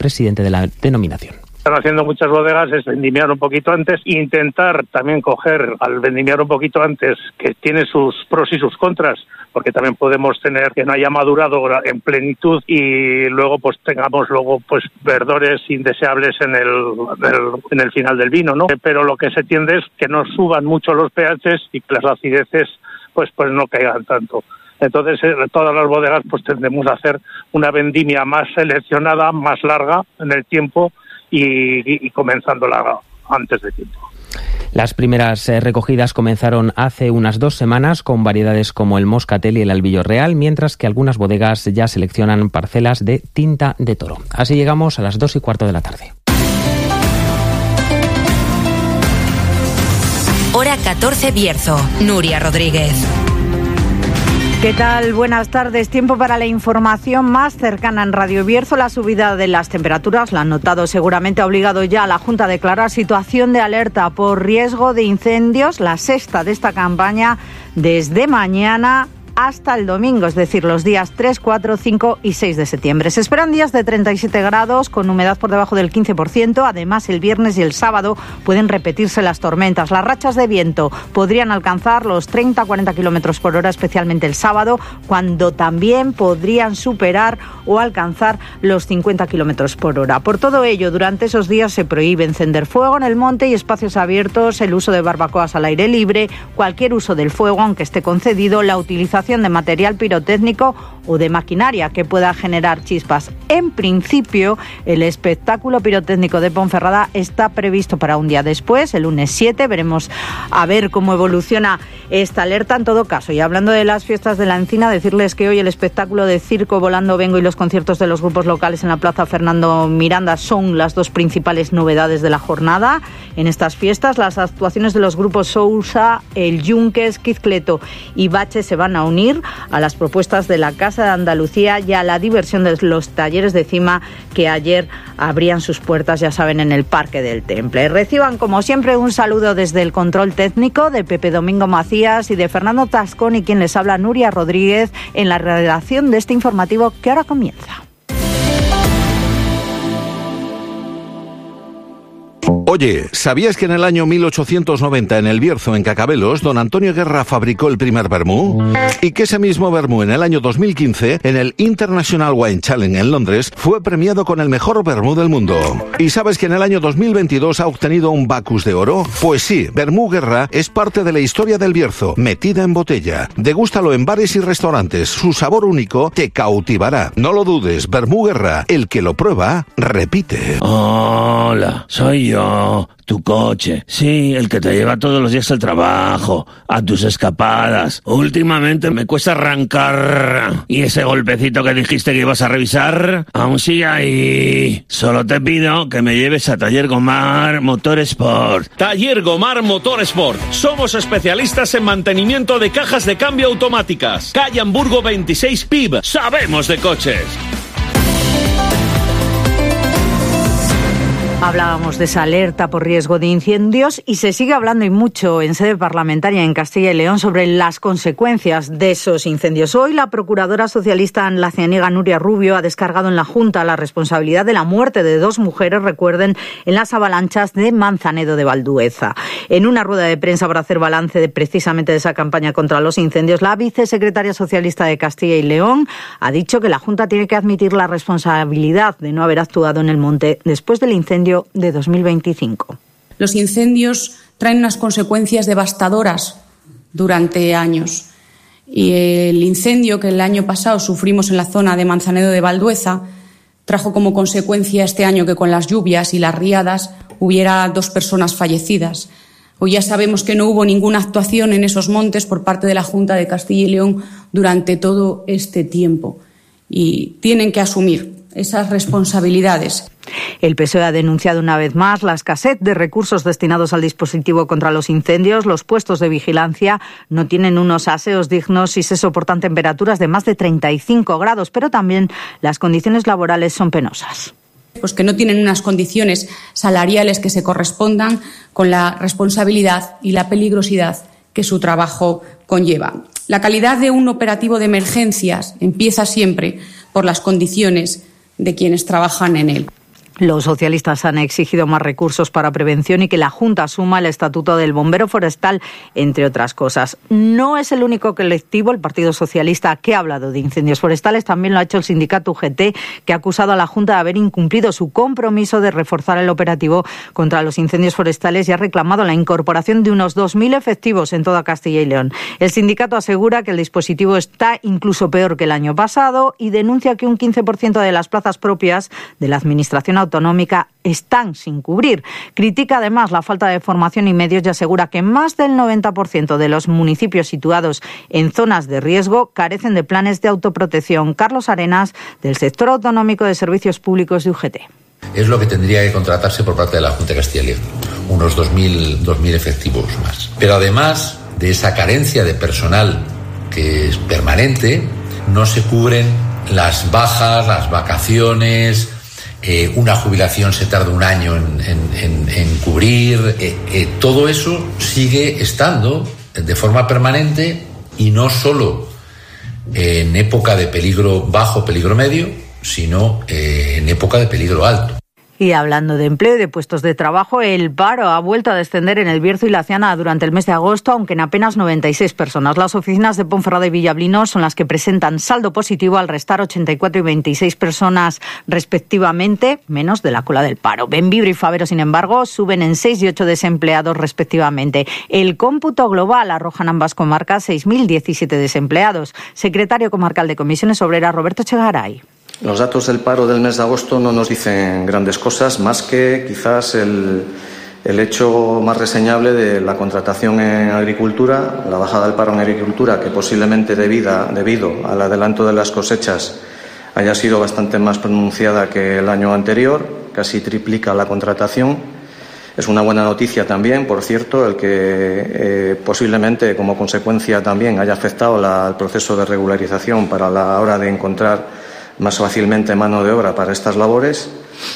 presidente de la denominación. Están haciendo muchas bodegas es vendimiar un poquito antes, intentar también coger al vendimiar un poquito antes, que tiene sus pros y sus contras, porque también podemos tener que no haya madurado en plenitud y luego pues tengamos verdores indeseables en el final del vino, ¿no? Pero lo que se tiende es que no suban mucho los pHs y que las acideces pues no caigan tanto. Entonces, todas las bodegas pues tendemos a hacer una vendimia más seleccionada, más larga en el tiempo y comenzándola antes de tiempo. Las primeras recogidas comenzaron hace unas 2 semanas con variedades como el Moscatel y el Albillo Real, mientras que algunas bodegas ya seleccionan parcelas de tinta de toro. Así llegamos a las 2:15 de la tarde. Hora 14 Bierzo. Nuria Rodríguez. ¿Qué tal? Buenas tardes. Tiempo para la información más cercana en Radio Bierzo. La subida de las temperaturas, la han notado seguramente, ha obligado ya a la Junta a declarar situación de alerta por riesgo de incendios, la 6ª de esta campaña, desde mañana hasta el domingo, es decir, los días 3, 4, 5 y 6 de septiembre. Se esperan días de 37 grados con humedad por debajo del 15%. Además, el viernes y el sábado pueden repetirse las tormentas. Las rachas de viento podrían alcanzar los 30-40 kilómetros por hora, especialmente el sábado, cuando también podrían superar o alcanzar los 50 kilómetros por hora. Por todo ello, durante esos días se prohíbe encender fuego en el monte y espacios abiertos, el uso de barbacoas al aire libre, cualquier uso del fuego, aunque esté concedido, la utilización de material pirotécnico o de maquinaria que pueda generar chispas. En principio, el espectáculo pirotécnico de Ponferrada está previsto para un día después, el lunes 7. Veremos a ver cómo evoluciona esta alerta. En todo caso, y hablando de las fiestas de la Encina, decirles que hoy el espectáculo de circo Volando Vengo y los conciertos de los grupos locales en la Plaza Fernando Miranda son las 2 principales novedades de la jornada. En estas fiestas, las actuaciones de los grupos Sousa, El Yunques, Quizcleto y Bache se van a unir a las propuestas de la Casa de Andalucía y a la diversión de los talleres de cima que ayer abrían sus puertas, ya saben, en el Parque del Temple. Reciban, como siempre, un saludo desde el control técnico de Pepe Domingo Macías y de Fernando Tascón, y quien les habla, Nuria Rodríguez, en la redacción de este informativo que ahora comienza. Oye, ¿sabías que en el año 1890 en el Bierzo, en Cacabelos, don Antonio Guerra fabricó el primer vermú? Y que ese mismo vermú en el año 2015, en el International Wine Challenge en Londres, fue premiado con el mejor vermú del mundo. ¿Y sabes que en el año 2022 ha obtenido un Bacus de oro? Pues sí, Vermú Guerra es parte de la historia del Bierzo, metida en botella. Degústalo en bares y restaurantes, su sabor único te cautivará. No lo dudes, Vermú Guerra, el que lo prueba, repite. Hola, soy yo. Tu coche, sí, el que te lleva todos los días al trabajo, a tus escapadas. Últimamente me cuesta arrancar. ¿Y ese golpecito que dijiste que ibas a revisar? Aún sigue ahí. Solo te pido que me lleves a Taller Gomar Motorsport. Taller Gomar Motorsport. Somos especialistas en mantenimiento de cajas de cambio automáticas. Calle Hamburgo 26 PIB. Sabemos de coches. Hablábamos de esa alerta por riesgo de incendios y se sigue hablando y mucho en sede parlamentaria en Castilla y León sobre las consecuencias de esos incendios. Hoy la procuradora socialista lacianiega Nuria Rubio ha descargado en la Junta la responsabilidad de la muerte de 2 mujeres, recuerden, en las avalanchas de Manzanedo de Valdueza. En una rueda de prensa para hacer balance precisamente de esa campaña contra los incendios, la vicesecretaria socialista de Castilla y León ha dicho que la Junta tiene que admitir la responsabilidad de no haber actuado en el monte después del incendio de 2025. Los incendios traen unas consecuencias devastadoras durante años. Y el incendio que el año pasado sufrimos en la zona de Manzanedo de Valdueza trajo como consecuencia este año que con las lluvias y las riadas hubiera 2 personas fallecidas. Hoy ya sabemos que no hubo ninguna actuación en esos montes por parte de la Junta de Castilla y León durante todo este tiempo. Y tienen que asumir esas responsabilidades. El PSOE ha denunciado una vez más la escasez de recursos destinados al dispositivo contra los incendios. Los puestos de vigilancia no tienen unos aseos dignos y se soportan temperaturas de más de 35 grados, pero también las condiciones laborales son penosas. Pues que no tienen unas condiciones salariales que se correspondan con la responsabilidad y la peligrosidad que su trabajo conlleva. La calidad de un operativo de emergencias empieza siempre por las condiciones de quienes trabajan en él. Los socialistas han exigido más recursos para prevención y que la Junta asuma el estatuto del bombero forestal, entre otras cosas. No es el único colectivo, el Partido Socialista, que ha hablado de incendios forestales. También lo ha hecho el sindicato UGT, que ha acusado a la Junta de haber incumplido su compromiso de reforzar el operativo contra los incendios forestales y ha reclamado la incorporación de unos 2.000 efectivos en toda Castilla y León. El sindicato asegura que el dispositivo está incluso peor que el año pasado y denuncia que un 15% de las plazas propias de la Administración autonómica están sin cubrir. Critica además la falta de formación y medios y asegura que más del 90% de los municipios situados en zonas de riesgo carecen de planes de autoprotección. Carlos Arenas, del sector autonómico de servicios públicos de UGT. Es lo que tendría que contratarse por parte de la Junta de Castilla y León, unos 2.000 efectivos más. Pero además de esa carencia de personal que es permanente, no se cubren las bajas, las vacaciones. Una jubilación se tarda un año en cubrir. Todo eso sigue estando de forma permanente y no solo en época de peligro bajo, peligro medio, sino en época de peligro alto. Y hablando de empleo y de puestos de trabajo, el paro ha vuelto a descender en El Bierzo y La Ciana durante el mes de agosto, aunque en apenas 96 personas. Las oficinas de Ponferrada y Villablino son las que presentan saldo positivo al restar 84 y 26 personas respectivamente, menos de la cola del paro. Bembibre y Favero, sin embargo, suben en 6 y 8 desempleados respectivamente. El cómputo global arroja en ambas comarcas 6.017 desempleados. Secretario comarcal de Comisiones Obreras, Roberto Chegaray. Los datos del paro del mes de agosto no nos dicen grandes cosas, más que quizás el hecho más reseñable de la contratación en agricultura, la bajada del paro en agricultura, que posiblemente debido al adelanto de las cosechas haya sido bastante más pronunciada que el año anterior, casi triplica la contratación. Es una buena noticia también, por cierto, el que posiblemente como consecuencia también haya afectado al proceso de regularización para la hora de encontrar más fácilmente mano de obra para estas labores.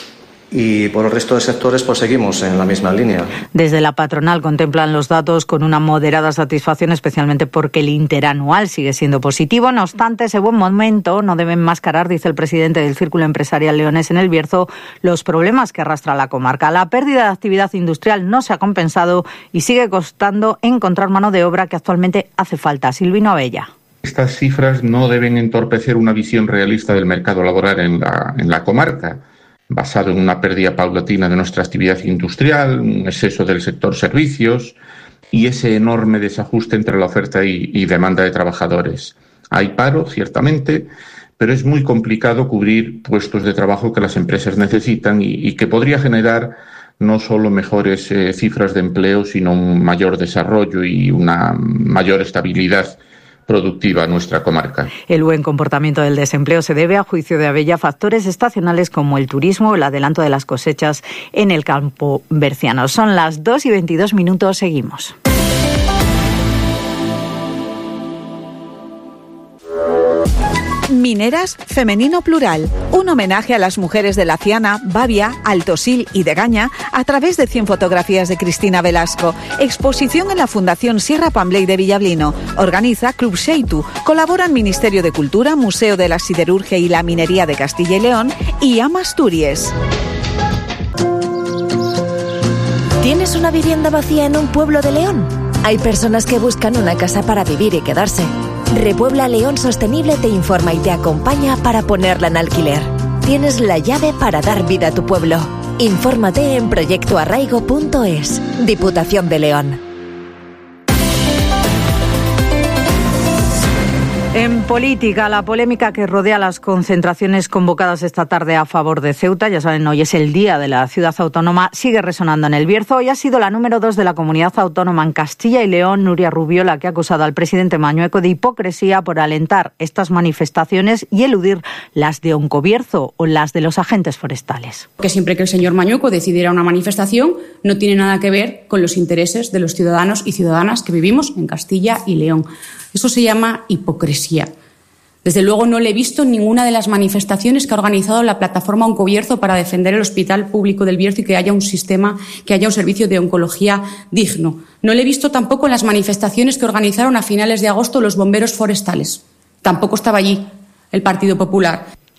Y por el resto de sectores pues seguimos en la misma línea. Desde la patronal contemplan los datos con una moderada satisfacción, especialmente porque el interanual sigue siendo positivo. No obstante, ese buen momento no debe enmascarar, dice el presidente del Círculo Empresarial Leonés en El Bierzo, los problemas que arrastra la comarca. La pérdida de actividad industrial no se ha compensado y sigue costando encontrar mano de obra que actualmente hace falta. Silvino Abella. Estas cifras no deben entorpecer una visión realista del mercado laboral en la comarca, basado en una pérdida paulatina de nuestra actividad industrial, un exceso del sector servicios y ese enorme desajuste entre la oferta y demanda de trabajadores. Hay paro, ciertamente, pero es muy complicado cubrir puestos de trabajo que las empresas necesitan y que podría generar no solo mejores cifras de empleo, sino un mayor desarrollo y una mayor estabilidad productiva en nuestra comarca. El buen comportamiento del desempleo se debe, a juicio de Abella, a factores estacionales como el turismo o el adelanto de las cosechas en el campo berciano. Son las 2:22, seguimos. Mineras Femenino Plural, un homenaje a las mujeres de La Ciana, Bavia, Altosil y Degaña a través de 100 fotografías de Cristina Velasco. Exposición en la Fundación Sierra Pambley de Villablino. Organiza Club Xeitu. Colaboran Ministerio de Cultura, Museo de la Siderurgia y la Minería de Castilla y León y Amasturies. ¿Tienes una vivienda vacía en un pueblo de León? Hay personas que buscan una casa para vivir y quedarse. Repuebla León Sostenible te informa y te acompaña para ponerla en alquiler. Tienes la llave para dar vida a tu pueblo. Infórmate en proyectoarraigo.es. Diputación de León. En política, la polémica que rodea las concentraciones convocadas esta tarde a favor de Ceuta, ya saben, hoy es el día de la ciudad autónoma, sigue resonando en El Bierzo. Hoy ha sido la número 2 de la comunidad autónoma en Castilla y León, Nuria Rubio, la que ha acusado al presidente Mañueco de hipocresía por alentar estas manifestaciones y eludir las de Oncobierzo o las de los agentes forestales. Que siempre que el señor Mañueco decidiera una manifestación, no tiene nada que ver con los intereses de los ciudadanos y ciudadanas que vivimos en Castilla y León. Eso se llama hipocresía. Desde luego no le he visto en ninguna de las manifestaciones que ha organizado la plataforma Oncobierzo para defender el Hospital Público del Bierzo y que haya un servicio de oncología digno. No le he visto tampoco en las manifestaciones que organizaron a finales de agosto los bomberos forestales. Tampoco estaba allí el Partido Popular.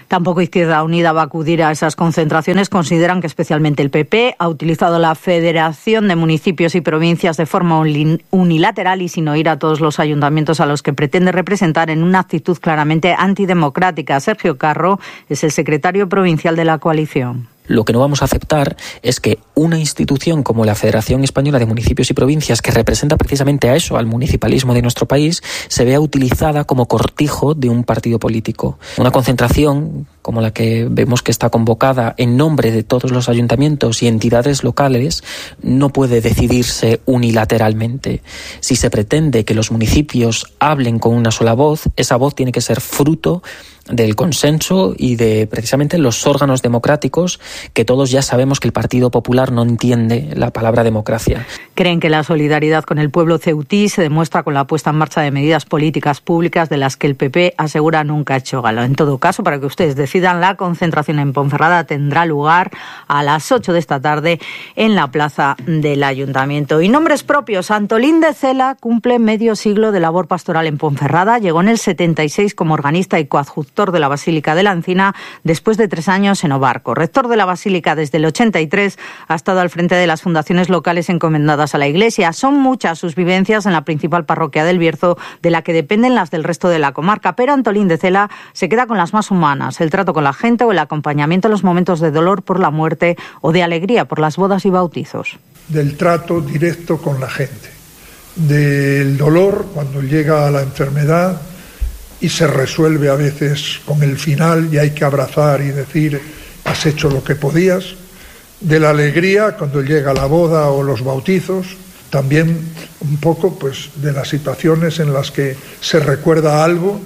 Tampoco Izquierda Unida va a acudir a esas concentraciones. Consideran que especialmente el PP ha utilizado la Federación de Municipios y Provincias de forma unilateral y sin oír a todos los ayuntamientos a los que pretende representar en una actitud claramente antidemocrática. Sergio Carro es el secretario provincial de la coalición. Lo que no vamos a aceptar es que una institución como la Federación Española de Municipios y Provincias, que representa precisamente a eso, al municipalismo de nuestro país, se vea utilizada como cortijo de un partido político. Una concentración como la que vemos que está convocada en nombre de todos los ayuntamientos y entidades locales no puede decidirse unilateralmente. Si se pretende que los municipios hablen con una sola voz, esa voz tiene que ser fruto del consenso y de precisamente los órganos democráticos, que todos ya sabemos que el Partido Popular no entiende la palabra democracia. Creen que la solidaridad con el pueblo ceutí se demuestra con la puesta en marcha de medidas políticas públicas de las que el PP asegura nunca ha hecho gala. En todo caso, para que ustedes decidan, la concentración en Ponferrada tendrá lugar a las 8 de esta tarde en la plaza del Ayuntamiento. Y nombres propios. Antolín de Cela cumple medio siglo de labor pastoral en Ponferrada. Llegó en el 76 como organista y coadjutor de la Basílica de la Encina después de 3 años en Obarco. Rector de la Basílica desde el 83, ha estado al frente de las fundaciones locales encomendadas a la Iglesia. Son muchas sus vivencias en la principal parroquia del Bierzo, de la que dependen las del resto de la comarca, pero Antolín de Cela se queda con las más humanas, el trato con la gente o el acompañamiento en los momentos de dolor por la muerte o de alegría por las bodas y bautizos. Del trato directo con la gente, del dolor cuando llega la enfermedad y se resuelve a veces con el final y hay que abrazar y decir has hecho lo que podías, de la alegría cuando llega la boda o los bautizos, también un poco pues de las situaciones en las que se recuerda algo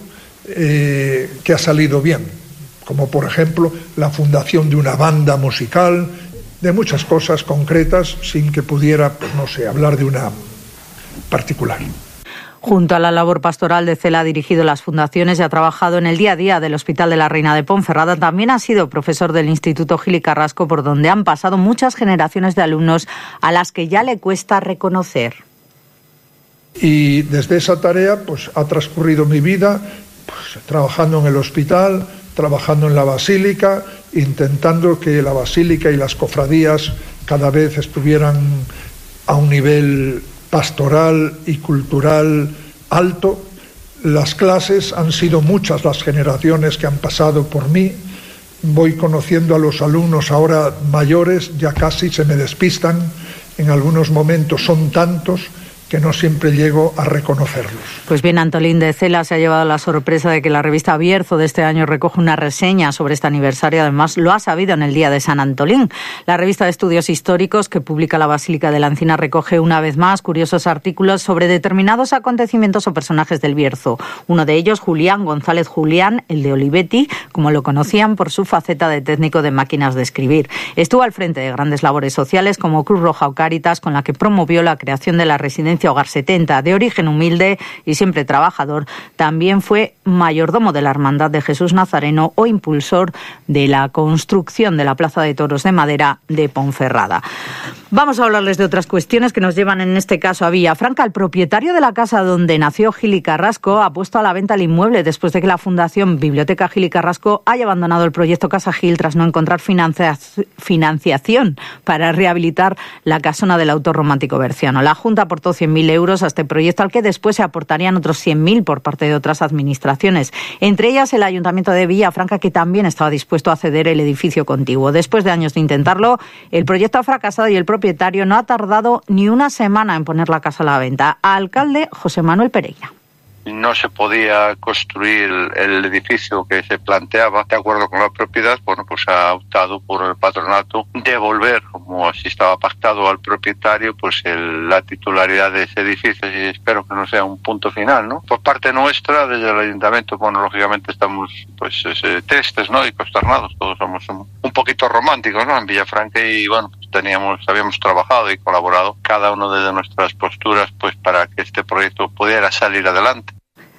que ha salido bien, como por ejemplo la fundación de una banda musical, de muchas cosas concretas sin que pudiera, pues, no sé, hablar de una particular. Junto a la labor pastoral de Cela ha dirigido las fundaciones y ha trabajado en el día a día del Hospital de la Reina de Ponferrada. También ha sido profesor del Instituto Gil y Carrasco, por donde han pasado muchas generaciones de alumnos a las que ya le cuesta reconocer. Y desde esa tarea pues ha transcurrido mi vida pues, trabajando en el hospital, trabajando en la basílica, intentando que la basílica y las cofradías cada vez estuvieran a un nivel pastoral y cultural alto. Las clases han sido muchas las generaciones que han pasado por mí. Voy conociendo a los alumnos ahora mayores, ya casi se me despistan. En algunos momentos son tantos que no siempre llego a reconocerlos. Pues bien, Antolín de Cela se ha llevado la sorpresa de que la revista Bierzo de este año recoge una reseña sobre este aniversario. Además, lo ha sabido en el Día de San Antolín. La revista de estudios históricos que publica la Basílica de la Encina recoge una vez más curiosos artículos sobre determinados acontecimientos o personajes del Bierzo. Uno de ellos, Julián González Julián, el de Olivetti, como lo conocían por su faceta de técnico de máquinas de escribir. Estuvo al frente de grandes labores sociales como Cruz Roja o Cáritas, con la que promovió la creación de la residencia Hogar 70, de origen humilde y siempre trabajador. También fue mayordomo de la Hermandad de Jesús Nazareno o impulsor de la construcción de la Plaza de Toros de Madera de Ponferrada. Vamos a hablarles de otras cuestiones que nos llevan en este caso a Villafranca. El propietario de la casa donde nació Gil y Carrasco ha puesto a la venta el inmueble después de que la Fundación Biblioteca Gil y Carrasco haya abandonado el proyecto Casa Gil tras no encontrar financiación para rehabilitar la casona del autor romántico berciano. La Junta aportó 100.000 euros a este proyecto, al que después se aportarían otros 100.000 por parte de otras administraciones, entre ellas el Ayuntamiento de Villafranca, que también estaba dispuesto a ceder el edificio contiguo. Después de años de intentarlo, el proyecto ha fracasado y el propietario no ha tardado ni una semana en poner la casa a la venta. Alcalde José Manuel Pereira. No se podía construir el edificio que se planteaba de acuerdo con la propiedad, bueno, pues ha optado por el patronato devolver, como así estaba pactado al propietario, pues la titularidad de ese edificio, y espero que no sea un punto final, ¿no? Por parte nuestra, desde el ayuntamiento, bueno, lógicamente estamos pues tristes, ¿no? Y consternados, todos somos un poquito románticos, ¿no? En Villafranca, y bueno, pues habíamos trabajado y colaborado cada uno desde nuestras posturas pues para que este proyecto pudiera salir adelante.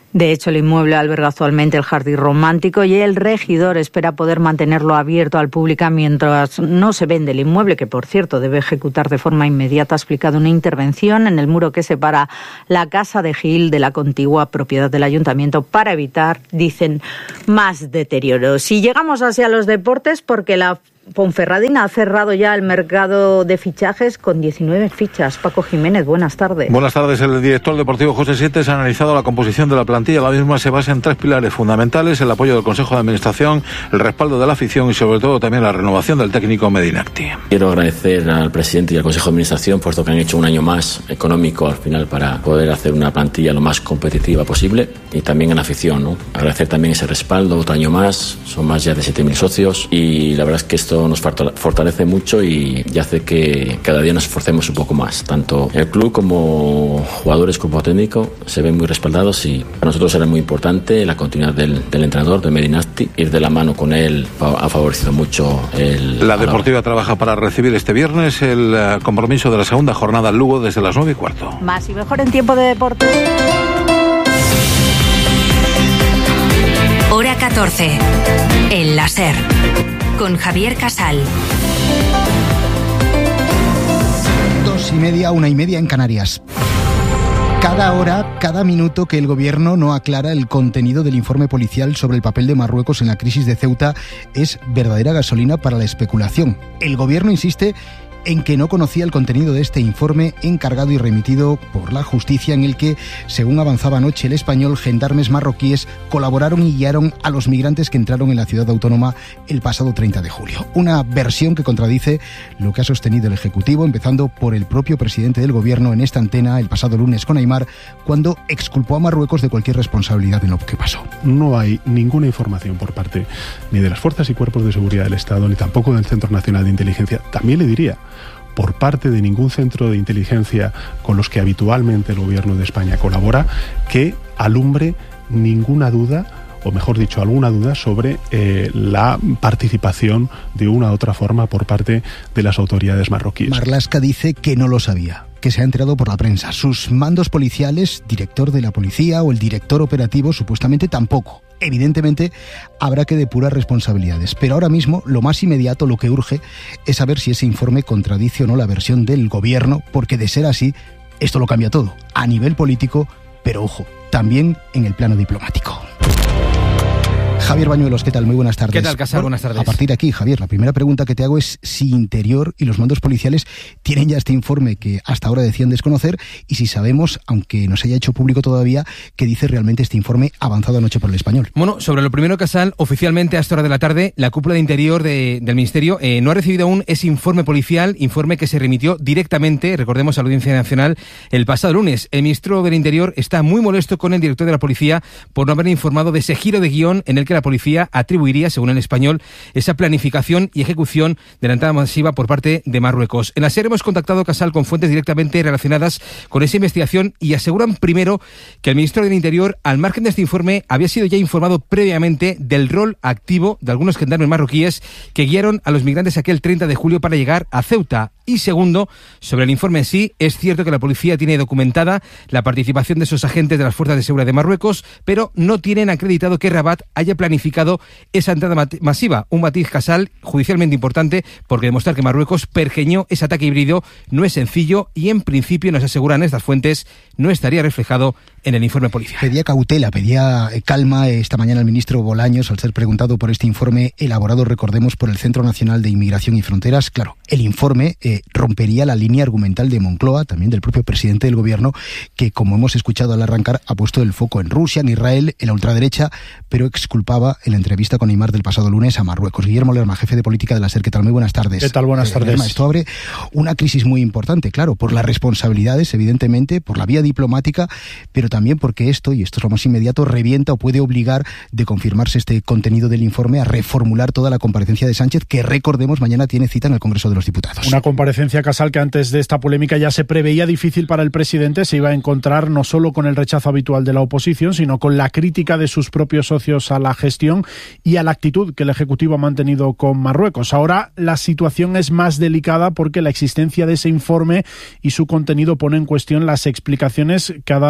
De hecho, el inmueble alberga actualmente el jardín romántico y el regidor espera poder mantenerlo abierto al público mientras no se vende el inmueble, que por cierto debe ejecutar de forma inmediata. Ha explicado una intervención en el muro que separa la Casa de Gil de la contigua propiedad del ayuntamiento para evitar, dicen, más deterioro. Si llegamos hacia los deportes, porque la Ponferradina ha cerrado ya el mercado de fichajes con 19 fichas. Paco Jiménez, buenas tardes. Buenas tardes. El director deportivo José Sietes ha analizado la composición de la plantilla. La misma se basa en 3 pilares fundamentales: el apoyo del Consejo de Administración, el respaldo de la afición y sobre todo también la renovación del técnico Medinacti. Quiero agradecer al presidente y al Consejo de Administración, puesto que han hecho un año más económico al final para poder hacer una plantilla lo más competitiva posible, y también a la afición, ¿no? Agradecer también ese respaldo, otro año más, son más ya de 7.000 socios, y la verdad es que esto nos fortalece mucho y hace que cada día nos esforcemos un poco más. Tanto el club como jugadores, cuerpo técnico se ven muy respaldados, y para nosotros era muy importante la continuidad del entrenador, de Medinacti. Ir de la mano con él ha favorecido mucho La Deportiva trabaja para recibir este viernes el compromiso de la segunda jornada en Lugo desde las 9:15. Más y mejor en tiempo de deporte. Hora 14. El láser. Con Javier Casal. 2:30, 1:30 en Canarias. Cada hora, cada minuto que el gobierno no aclara el contenido del informe policial sobre el papel de Marruecos en la crisis de Ceuta es verdadera gasolina para la especulación. El gobierno insiste en que no conocía el contenido de este informe encargado y remitido por la justicia, en el que, según avanzaba anoche El Español, gendarmes marroquíes colaboraron y guiaron a los migrantes que entraron en la ciudad autónoma el pasado 30 de julio. Una versión que contradice lo que ha sostenido el Ejecutivo, empezando por el propio presidente del Gobierno en esta antena el pasado lunes con Aimar, cuando exculpó a Marruecos de cualquier responsabilidad en lo que pasó. No hay ninguna información por parte ni de las fuerzas y cuerpos de seguridad del Estado, ni tampoco del Centro Nacional de Inteligencia. También le diría, por parte de ningún centro de inteligencia con los que habitualmente el Gobierno de España colabora, que alumbre ninguna duda, o mejor dicho, alguna duda sobre la participación de una u otra forma por parte de las autoridades marroquíes. Marlaska dice que no lo sabía, que se ha enterado por la prensa. Sus mandos policiales, director de la policía o el director operativo, supuestamente tampoco. Evidentemente, habrá que depurar responsabilidades, pero ahora mismo lo más inmediato, lo que urge, es saber si ese informe contradice o no la versión del gobierno, porque de ser así, esto lo cambia todo, a nivel político, pero ojo, también en el plano diplomático. Javier Bañuelos, ¿qué tal? Muy buenas tardes. ¿Qué tal, Casal? Buenas tardes. A partir de aquí, Javier, la primera pregunta que te hago es si Interior y los mandos policiales tienen ya este informe que hasta ahora decían desconocer, y si sabemos, aunque no se haya hecho público todavía, qué dice realmente este informe avanzado anoche por El Español. Bueno, sobre lo primero, Casal, oficialmente a esta hora de la tarde, la cúpula de Interior del Ministerio no ha recibido aún ese informe policial, informe que se remitió directamente, recordemos, a la Audiencia Nacional el pasado lunes. El ministro del Interior está muy molesto con el director de la policía por no haber informado de ese giro de guión en el que la policía atribuiría, según El Español, esa planificación y ejecución de la entrada masiva por parte de Marruecos. En la SER hemos contactado, Casal, con fuentes directamente relacionadas con esa investigación y aseguran primero que el ministro del Interior, al margen de este informe, había sido ya informado previamente del rol activo de algunos gendarmes marroquíes que guiaron a los migrantes aquel 30 de julio para llegar a Ceuta. Y segundo, sobre el informe en sí, es cierto que la policía tiene documentada la participación de esos agentes de las fuerzas de seguridad de Marruecos, pero no tienen acreditado que Rabat haya planificado esa entrada masiva. Un matiz, Casal, judicialmente importante, porque demostrar que Marruecos pergeñó ese ataque híbrido no es sencillo y, en principio, nos aseguran estas fuentes, no estaría reflejado en el informe policial. Pedía cautela, pedía calma esta mañana el ministro Bolaños al ser preguntado por este informe elaborado, recordemos, por el Centro Nacional de Inmigración y Fronteras. Claro, el informe rompería la línea argumental de Moncloa, también del propio presidente del gobierno, que, como hemos escuchado al arrancar, ha puesto el foco en Rusia, en Israel, en la ultraderecha, pero exculpaba en la entrevista con Aimar del pasado lunes a Marruecos. Guillermo Lerma, jefe de política de la SER, ¿qué tal? Muy buenas tardes. ¿Qué tal? Buenas tardes. Lerma, esto abre una crisis muy importante, claro, por las responsabilidades, evidentemente, por la vía diplomática, pero también porque esto, y esto es lo más inmediato, revienta o puede obligar, de confirmarse este contenido del informe, a reformular toda la comparecencia de Sánchez, que, recordemos, mañana tiene cita en el Congreso de los Diputados. Una comparecencia, Casal, que antes de esta polémica ya se preveía difícil para el presidente. Se iba a encontrar no solo con el rechazo habitual de la oposición, sino con la crítica de sus propios socios a la gestión y a la actitud que el Ejecutivo ha mantenido con Marruecos. Ahora la situación es más delicada porque la existencia de ese informe y su contenido pone en cuestión las explicaciones que ha dado no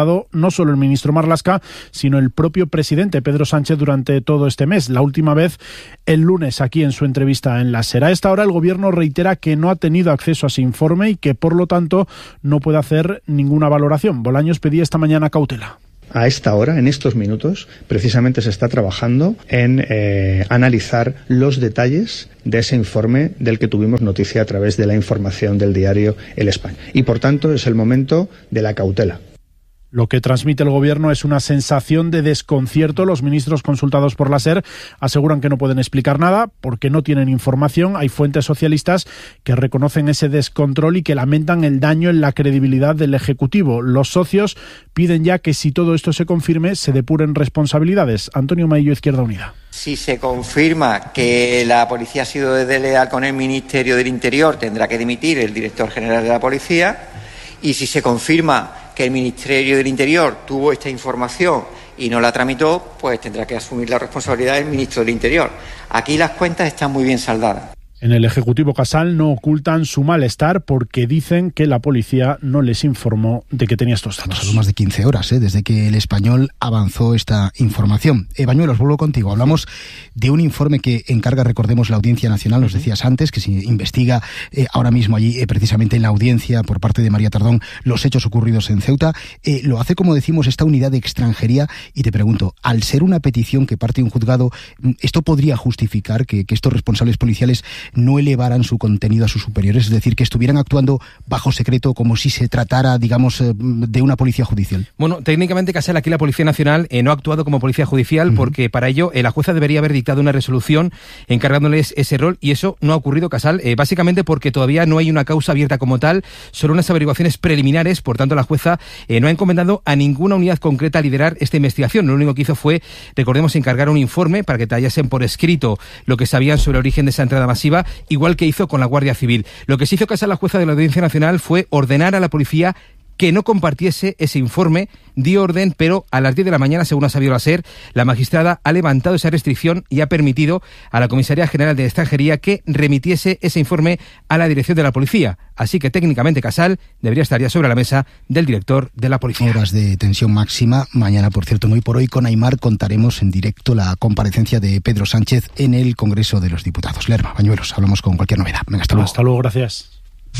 no solo el ministro Marlaska, sino el propio presidente Pedro Sánchez durante todo este mes. La última vez el lunes aquí en su entrevista en la SER. A esta hora el Gobierno reitera que no ha tenido acceso a ese informe y que por lo tanto no puede hacer ninguna valoración. Bolaños pedía esta mañana cautela. A esta hora, en estos minutos, precisamente se está trabajando en analizar los detalles de ese informe del que tuvimos noticia a través de la información del diario El España. Y, por tanto, es el momento de la cautela. Lo que transmite el Gobierno es una sensación de desconcierto. Los ministros consultados por la SER aseguran que no pueden explicar nada porque no tienen información. Hay fuentes socialistas que reconocen ese descontrol y que lamentan el daño en la credibilidad del Ejecutivo. Los socios piden ya que, si todo esto se confirme, se depuren responsabilidades. Antonio Maillo, Izquierda Unida. Si se confirma que la policía ha sido desleal con el Ministerio del Interior, tendrá que dimitir el director general de la policía. Y si se confirma que el Ministerio del Interior tuvo esta información y no la tramitó, pues tendrá que asumir la responsabilidad el ministro del Interior. Aquí las cuentas están muy bien saldadas. En el Ejecutivo Casal no ocultan su malestar porque dicen que la policía no les informó de que tenía estos datos. Pasaron más de 15 horas desde que El Español avanzó esta información. Bañuelos, vuelvo contigo. Hablamos de un informe que encarga, recordemos, la Audiencia Nacional, nos decías antes, que se investiga ahora mismo allí, precisamente en la audiencia, por parte de María Tardón, los hechos ocurridos en Ceuta. Lo hace, como decimos, esta unidad de extranjería. Y te pregunto, al ser una petición que parte de un juzgado, ¿esto podría justificar que estos responsables policiales no elevaran su contenido a sus superiores, es decir, que estuvieran actuando bajo secreto como si se tratara, digamos, de una policía judicial? Bueno, técnicamente, Casal, aquí la Policía Nacional no ha actuado como policía judicial porque para ello la jueza debería haber dictado una resolución encargándoles ese rol y eso no ha ocurrido, Casal, básicamente porque todavía no hay una causa abierta como tal, solo unas averiguaciones preliminares, por tanto la jueza no ha encomendado a ninguna unidad concreta a liderar esta investigación. Lo único que hizo fue, recordemos, encargar un informe para que detallasen por escrito lo que sabían sobre el origen de esa entrada masiva, igual que hizo con la Guardia Civil. Lo que se hizo Casal, la jueza de la Audiencia Nacional, fue ordenar a la policía que no compartiese ese informe, dio orden, pero a las 10 de la mañana, según ha sabido la SER, la magistrada ha levantado esa restricción y ha permitido a la Comisaría General de Extranjería que remitiese ese informe a la dirección de la policía. Así que técnicamente, Casal, debería estar ya sobre la mesa del director de la policía. Horas de tensión máxima. Mañana, por cierto, muy por hoy, con Aimar contaremos en directo la comparecencia de Pedro Sánchez en el Congreso de los Diputados. Lerma, Bañuelos, hablamos con cualquier novedad. Venga, hasta luego. Hasta luego, gracias.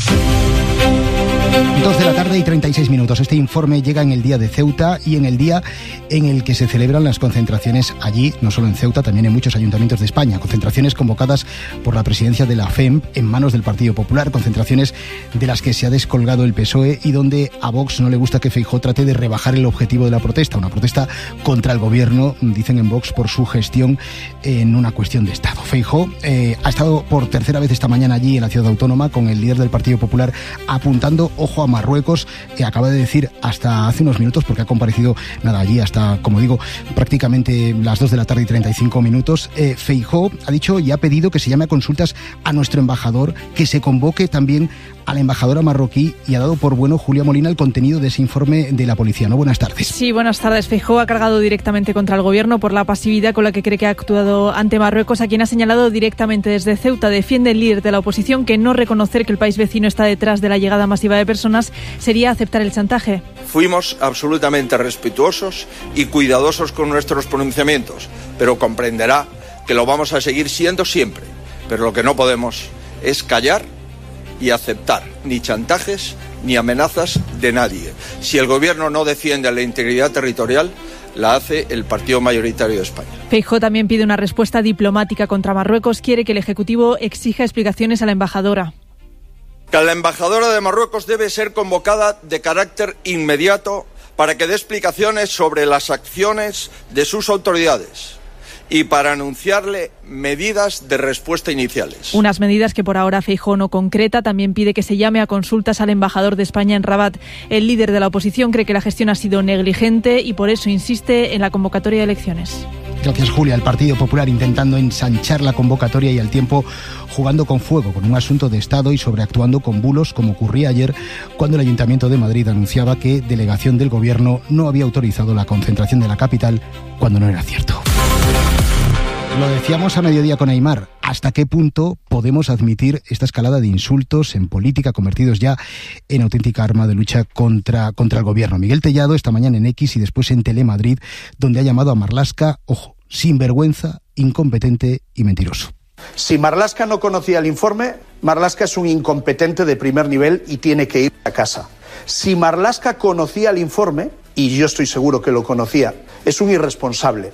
2 de la tarde y 36 minutos. Este informe llega en el día de Ceuta y en el día en el que se celebran las concentraciones allí, no solo en Ceuta, también en muchos ayuntamientos de España. Concentraciones convocadas por la presidencia de la FEMP en manos del Partido Popular. Concentraciones de las que se ha descolgado el PSOE y donde a Vox no le gusta que Feijóo trate de rebajar el objetivo de la protesta. Una protesta contra el gobierno, dicen en Vox, por su gestión en una cuestión de Estado. Feijóo ha estado por tercera vez esta mañana allí en la ciudad autónoma con el líder del Partido Popular apuntando, ojo, a Marruecos. Acaba de decir hasta hace unos minutos, porque ha comparecido allí hasta, como digo, prácticamente las 2 de la tarde y 35 minutos. Feijóo ha dicho y ha pedido que se llame a consultas a nuestro embajador, que se convoque también a la embajadora marroquí, y ha dado por bueno, Julia Molina, el contenido de ese informe de la policía. ¿No? Buenas tardes. Sí, buenas tardes. Feijóo ha cargado directamente contra el gobierno por la pasividad con la que cree que ha actuado ante Marruecos, a quien ha señalado directamente desde Ceuta. Defiende el líder de la oposición que no reconocer que el país vecino está detrás de la llegada masiva de personas sería aceptar el chantaje. Fuimos absolutamente respetuosos y cuidadosos con nuestros pronunciamientos, pero comprenderá que lo vamos a seguir siendo siempre. Pero lo que no podemos es callar y aceptar ni chantajes ni amenazas de nadie. Si el gobierno no defiende la integridad territorial, la hace el partido mayoritario de España. Feijóo también pide una respuesta diplomática contra Marruecos. Quiere que el Ejecutivo exija explicaciones a la embajadora. Que la embajadora de Marruecos debe ser convocada de carácter inmediato para que dé explicaciones sobre las acciones de sus autoridades y para anunciarle medidas de respuesta iniciales. Unas medidas que por ahora Feijóo no concreta. También pide que se llame a consultas al embajador de España en Rabat. El líder de la oposición cree que la gestión ha sido negligente y por eso insiste en la convocatoria de elecciones. Gracias, Julia. El Partido Popular intentando ensanchar la convocatoria y al tiempo jugando con fuego con un asunto de Estado y sobreactuando con bulos, como ocurría ayer cuando el Ayuntamiento de Madrid anunciaba que delegación del Gobierno no había autorizado la concentración de la capital cuando no era cierto. Lo decíamos a mediodía con Aimar. ¿Hasta qué punto podemos admitir esta escalada de insultos en política convertidos ya en auténtica arma de lucha contra el gobierno? Miguel Tellado esta mañana en X y después en Telemadrid, donde ha llamado a Marlaska, ojo, sinvergüenza, incompetente y mentiroso. Si Marlaska no conocía el informe, Marlaska es un incompetente de primer nivel y tiene que ir a casa. Si Marlaska conocía el informe, y yo estoy seguro que lo conocía, es un irresponsable.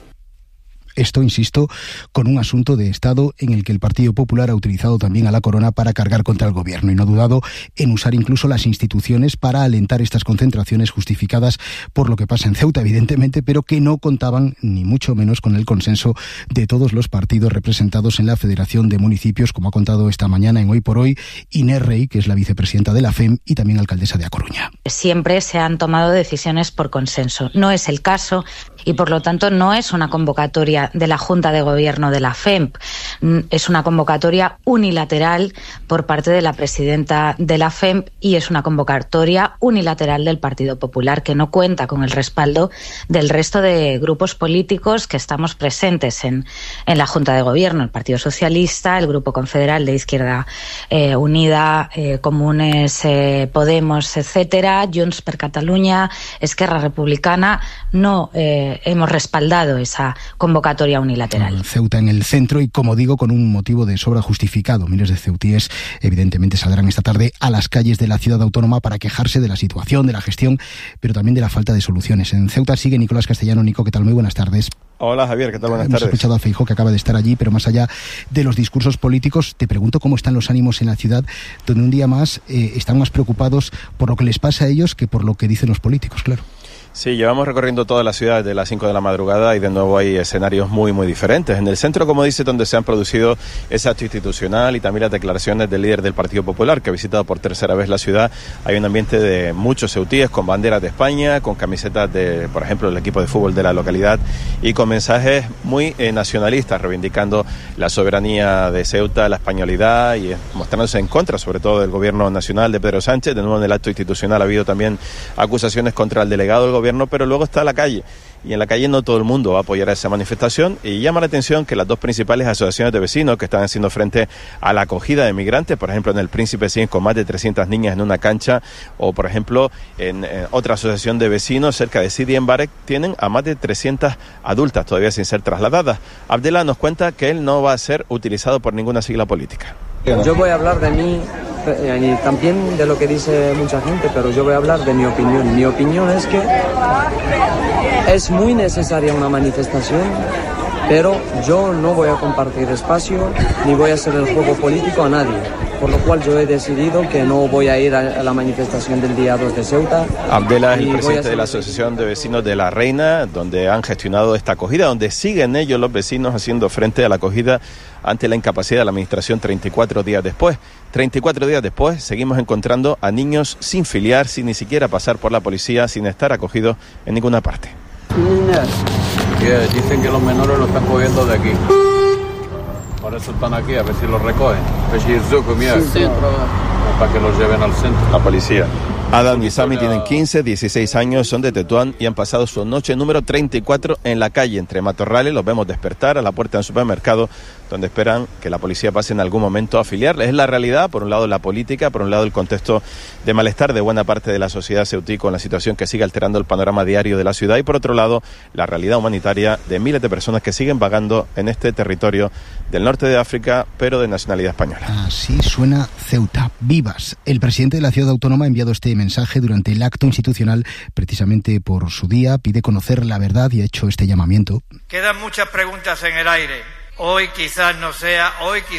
Esto, insisto, con un asunto de Estado en el que el Partido Popular ha utilizado también a la corona para cargar contra el gobierno y no ha dudado en usar incluso las instituciones para alentar estas concentraciones justificadas por lo que pasa en Ceuta, evidentemente, pero que no contaban ni mucho menos con el consenso de todos los partidos representados en la Federación de Municipios, como ha contado esta mañana en Hoy por Hoy Inés Rey, que es la vicepresidenta de la FEM y también alcaldesa de A Coruña. Siempre se han tomado decisiones por consenso. No es el caso y, por lo tanto, no es una convocatoria de la Junta de Gobierno de la FEMP. Es una convocatoria unilateral por parte de la presidenta de la FEMP y es una convocatoria unilateral del Partido Popular que no cuenta con el respaldo del resto de grupos políticos que estamos presentes en la Junta de Gobierno. El Partido Socialista, el Grupo Confederal de Izquierda Unida, Comunes, Podemos, etcétera, Junts per Catalunya, Esquerra Republicana. No hemos respaldado esa convocatoria unilateral. Ceuta en el centro y, como digo, con un motivo de sobra justificado. Miles de ceutíes evidentemente saldrán esta tarde a las calles de la ciudad autónoma para quejarse de la situación, de la gestión, pero también de la falta de soluciones. En Ceuta sigue Nicolás Castellano. Nico, ¿qué tal? Muy buenas tardes. Hola Javier, ¿qué tal? Buenas tardes. Hemos escuchado a Feijóo, que acaba de estar allí, pero más allá de los discursos políticos, te pregunto cómo están los ánimos en la ciudad, donde un día más están más preocupados por lo que les pasa a ellos que por lo que dicen los políticos, claro. Sí, llevamos recorriendo toda la ciudad desde las 5 de la madrugada y de nuevo hay escenarios muy diferentes. En el centro, como dice, donde se han producido ese acto institucional y también las declaraciones del líder del Partido Popular, que ha visitado por tercera vez la ciudad, hay un ambiente de muchos ceutíes con banderas de España, con camisetas de, por ejemplo, el equipo de fútbol de la localidad y con mensajes muy nacionalistas, reivindicando la soberanía de Ceuta, la españolidad y mostrándose en contra, sobre todo, del gobierno nacional de Pedro Sánchez. De nuevo, en el acto institucional ha habido también acusaciones contra el delegado del gobierno, pero luego está la calle y en la calle no todo el mundo va a apoyar a esa manifestación y llama la atención que las dos principales asociaciones de vecinos que están haciendo frente a la acogida de migrantes, por ejemplo en el Príncipe Cien con más de 300 niñas en una cancha o por ejemplo en otra asociación de vecinos cerca de Sidi en Barek tienen a más de 300 adultas todavía sin ser trasladadas. Abdela nos cuenta que él no va a ser utilizado por ninguna sigla política. Yo voy a hablar de mí y también de lo que dice mucha gente, pero yo voy a hablar de mi opinión. Mi opinión es que es muy necesaria una manifestación, pero yo no voy a compartir espacio ni voy a hacer el juego político a nadie. Por lo cual yo he decidido que no voy a ir a la manifestación del día 2 de Ceuta. Abdela es el presidente de la Asociación de Vecinos de La Reina, donde han gestionado esta acogida, donde siguen ellos los vecinos haciendo frente a la acogida ante la incapacidad de la administración 34 días después. 34 días después seguimos encontrando a niños sin filiar, sin ni siquiera pasar por la policía, sin estar acogidos en ninguna parte. Dicen que los menores lo están cogiendo de aquí. Por eso están aquí, a ver si los recogen. Para que los lleven al centro. La policía. Adam y Sami tienen 15, 16 años, son de Tetuán y han pasado su noche número 34 en la calle entre matorrales. Los vemos despertar a la puerta de un supermercado donde esperan que la policía pase en algún momento a afiliarles. Es la realidad, por un lado la política, por un lado el contexto de malestar de buena parte de la sociedad ceutí con la situación que sigue alterando el panorama diario de la ciudad y por otro lado la realidad humanitaria de miles de personas que siguen vagando en este territorio del norte de África, pero de nacionalidad española. Así suena Ceuta. Vivas. El presidente de la ciudad autónoma ha enviado este mensaje durante el acto institucional, precisamente por su día, pide conocer la verdad y ha hecho este llamamiento. Quedan muchas preguntas en el aire. Hoy quizás no sea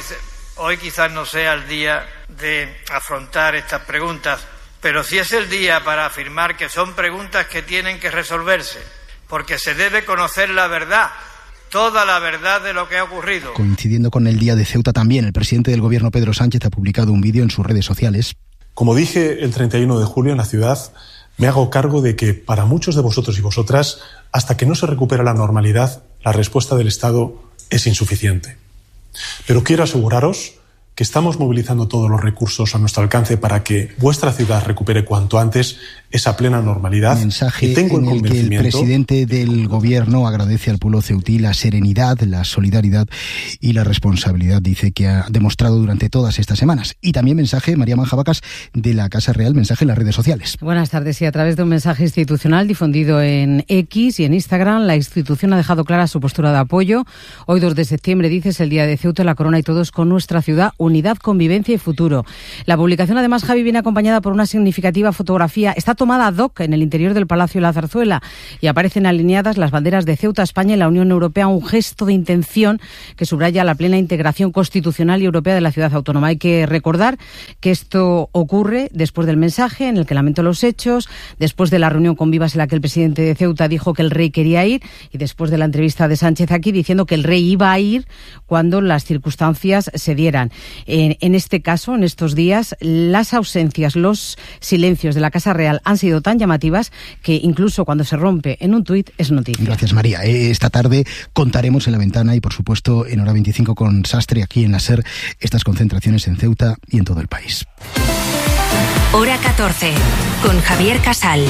el día de afrontar estas preguntas, pero sí es el día para afirmar que son preguntas que tienen que resolverse, porque se debe conocer la verdad. Toda la verdad de lo que ha ocurrido. Coincidiendo con el día de Ceuta también, el presidente del gobierno Pedro Sánchez ha publicado un vídeo en sus redes sociales. Como dije el 31 de julio en la ciudad, me hago cargo de que para muchos de vosotros y vosotras, hasta que no se recupera la normalidad, la respuesta del Estado es insuficiente. Pero quiero aseguraros que estamos movilizando todos los recursos a nuestro alcance para que vuestra ciudad recupere cuanto antes esa plena normalidad. Mensaje y tengo en el que el presidente del gobierno agradece al pueblo ceutí la serenidad, la solidaridad y la responsabilidad, dice, que ha demostrado durante todas estas semanas. Y también mensaje, María Manjabacas, de la Casa Real, mensaje en las redes sociales. Buenas tardes. Y a través de un mensaje institucional difundido en X y en Instagram, la institución ha dejado clara su postura de apoyo. Hoy, 2 de septiembre, dice, es el día de Ceuta, la corona y todos con nuestra ciudad, unidad, convivencia y futuro. La publicación, además, Javi, viene acompañada por una significativa fotografía. Está tomada ad hoc en el interior del Palacio de la Zarzuela y aparecen alineadas las banderas de Ceuta, España y la Unión Europea, un gesto de intención que subraya la plena integración constitucional y europea de la ciudad autónoma. Hay que recordar que esto ocurre después del mensaje en el que lamentó los hechos, después de la reunión con Vivas en la que el presidente de Ceuta dijo que el rey quería ir y después de la entrevista de Sánchez aquí diciendo que el rey iba a ir cuando las circunstancias se dieran. En este caso, en estos días, las ausencias, los silencios de la Casa Real han sido tan llamativas que incluso cuando se rompe en un tuit es noticia. Gracias, María. Esta tarde contaremos en La Ventana y, por supuesto, en Hora 25 con Sastre aquí en la SER estas concentraciones en Ceuta y en todo el país. Hora 14, con Javier Casal.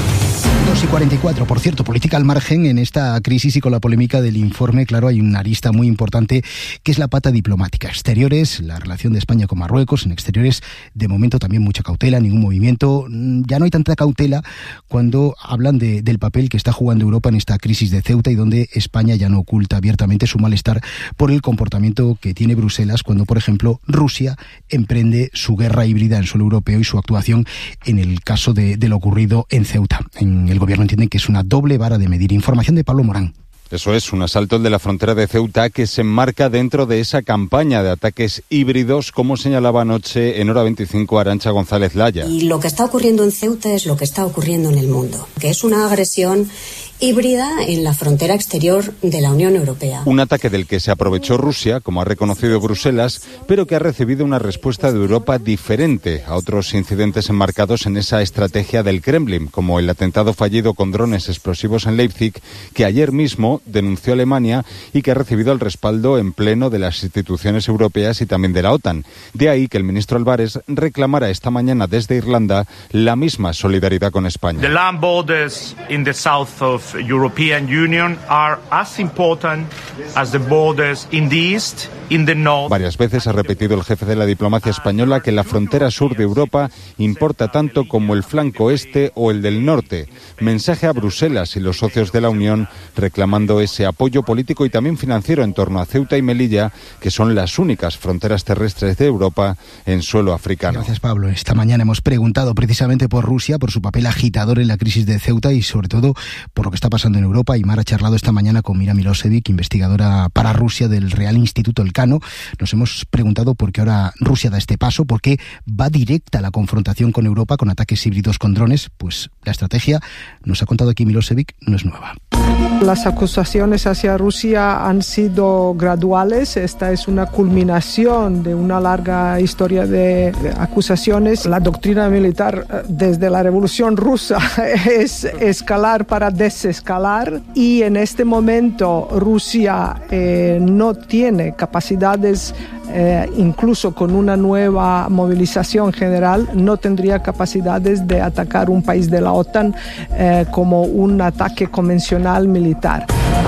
2:44. Por cierto, política al margen en esta crisis y con la polémica del informe. Claro, hay una arista muy importante que es la pata diplomática. Exteriores, la relación de España con Marruecos. En exteriores, de momento también mucha cautela, ningún movimiento. Ya no hay tanta cautela cuando hablan del papel que está jugando Europa en esta crisis de Ceuta y donde España ya no oculta abiertamente su malestar por el comportamiento que tiene Bruselas cuando, por ejemplo, Rusia emprende su guerra híbrida en suelo europeo y su actuación en el caso de lo ocurrido en Ceuta. En el gobierno entienden que es una doble vara de medir. Información de Pablo Morán. Eso es, un asalto de la frontera de Ceuta que se enmarca dentro de esa campaña de ataques híbridos, como señalaba anoche en Hora 25 Arantxa González Laya. Y lo que está ocurriendo en Ceuta es lo que está ocurriendo en el mundo, que es una agresión híbrida en la frontera exterior de la Unión Europea. Un ataque del que se aprovechó Rusia, como ha reconocido Bruselas, pero que ha recibido una respuesta de Europa diferente a otros incidentes enmarcados en esa estrategia del Kremlin, como el atentado fallido con drones explosivos en Leipzig, que ayer mismo denunció Alemania y que ha recibido el respaldo en pleno de las instituciones europeas y también de la OTAN. De ahí que el ministro Álvarez reclamara esta mañana desde Irlanda la misma solidaridad con España. The land borders in the south of European Union are as important as the borders in the east, in the north. Varias veces ha repetido el jefe de la diplomacia española que la frontera sur de Europa importa tanto como el flanco este o el del norte. Mensaje a Bruselas y los socios de la Unión reclamando ese apoyo político y también financiero en torno a Ceuta y Melilla, que son las únicas fronteras terrestres de Europa en suelo africano. Gracias, Pablo. Esta mañana hemos preguntado precisamente por Rusia, por su papel agitador en la crisis de Ceuta y sobre todo por lo que está pasando en Europa. Y Mar ha charlado esta mañana con Mira Milosevic, investigadora para Rusia del Real Instituto Elcano. Nos hemos preguntado por qué ahora Rusia da este paso, por qué va directa a la confrontación con Europa con ataques híbridos con drones. Pues la estrategia, nos ha contado aquí Milosevic, no es nueva. Las acusaciones hacia Rusia han sido graduales. Esta es una culminación de una larga historia de acusaciones. La doctrina militar desde la Revolución Rusa es escalar para desescalar y en este momento Rusia no tiene capacidades, incluso con una nueva movilización general, no tendría capacidades de atacar un país de la OTAN como un ataque convencional militar.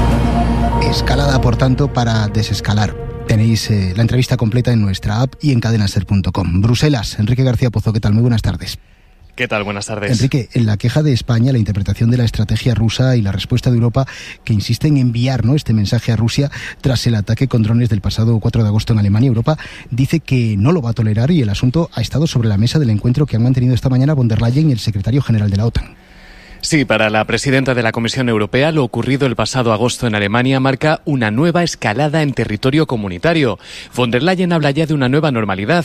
Escalada, por tanto, para desescalar. Tenéis la entrevista completa en nuestra app y en cadenaser.com. Bruselas, Enrique García Pozo, ¿qué tal? Muy buenas tardes. ¿Qué tal? Buenas tardes. Enrique, en la queja de España, la interpretación de la estrategia rusa y la respuesta de Europa que insiste en enviar, ¿no?, este mensaje a Rusia tras el ataque con drones del pasado 4 de agosto en Alemania. Europa dice que no lo va a tolerar y el asunto ha estado sobre la mesa del encuentro que han mantenido esta mañana von der Leyen y el secretario general de la OTAN. Sí, para la presidenta de la Comisión Europea, lo ocurrido el pasado agosto en Alemania marca una nueva escalada en territorio comunitario. Von der Leyen habla ya de una nueva normalidad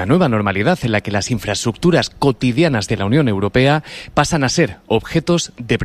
en la que las infraestructuras cotidianas de la Unión Europea pasan a ser objetivos de